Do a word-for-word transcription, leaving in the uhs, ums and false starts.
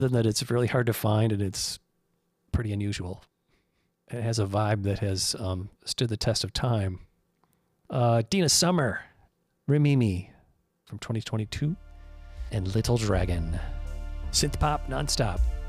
than that it's really hard to find and it's pretty unusual. It has a vibe that has um, stood the test of time. Uh, Dina Summer, Rimimi from twenty twenty-two, and Little Dragon. Synth pop nonstop.